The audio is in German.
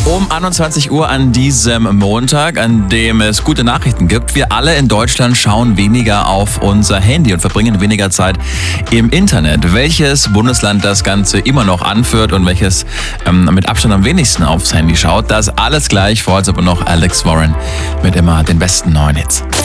Um 21 Uhr an diesem Montag, an dem es gute Nachrichten gibt. Wir alle in Deutschland schauen weniger auf unser Handy und verbringen weniger Zeit im Internet. Welches Bundesland das Ganze immer noch anführt und welches mit Abstand am wenigsten aufs Handy schaut, das alles gleich. Vorher aber noch Alex Warren mit immer den besten neuen Hits.